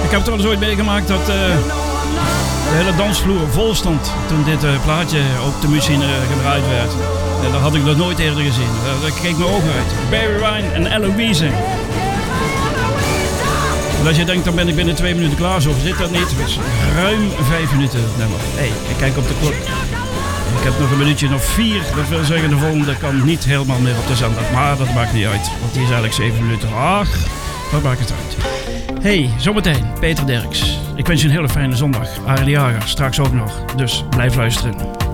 Ik heb het wel eens ooit meegemaakt dat de hele dansvloer vol stond toen dit plaatje op de machine gedraaid werd. Dat had ik nog nooit eerder gezien. Daar keek mijn ogen uit. Barry Wine en Eloise. En als je denkt, dan ben ik binnen 2 minuten klaar. Zo zit dat niet. Het is ruim 5 minuten nummer. Hey, ik kijk op de klok. Ik heb nog een minuutje of 4. Dat wil zeggen, de volgende kan niet helemaal meer op de zender. Maar dat maakt niet uit. Want die is eigenlijk 7 minuten. Ach, wat maakt het uit. Hey, zometeen Peter Derks. Ik wens je een hele fijne zondag. Arie Jager, straks ook nog. Dus blijf luisteren.